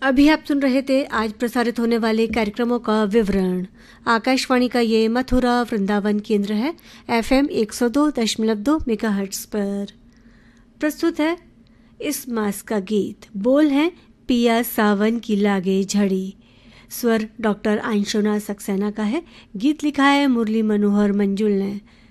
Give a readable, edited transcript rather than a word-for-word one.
अभी आप सुन रहे थे आज प्रसारित होने वाले कार्यक्रमों का विवरण। आकाशवाणी का ये मथुरा वृंदावन केंद्र है, FM 102.2 मेगाहर्ट्ज पर। प्रस्तुत है इस मास का गीत। बोल हैं पिया सावन की लागे झड़ी। स्वर डॉक्टर अंशुना सक्सेना का है। गीत लिखा है मुरली मनोहर मंजुल ने।